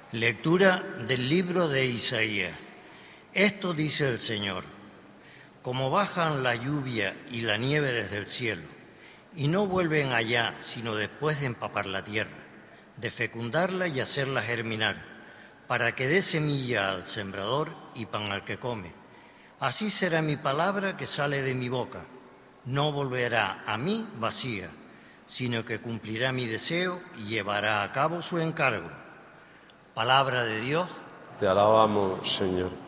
Lectura del libro de Isaías. Esto dice el Señor: como bajan la lluvia y la nieve desde el cielo, y no vuelven allá sino después de empapar la tierra, de fecundarla y hacerla germinar, para que dé semilla al sembrador y pan al que come. Así será mi palabra que sale de mi boca. No volverá a mí vacía, sino que cumplirá mi deseo y llevará a cabo su encargo. Palabra de Dios. Te alabamos, Señor.